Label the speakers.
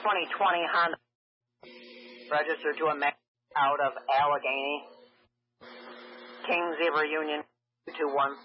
Speaker 1: 2020 Honda registered to a man out of Allegheny. King Zebra Union 221.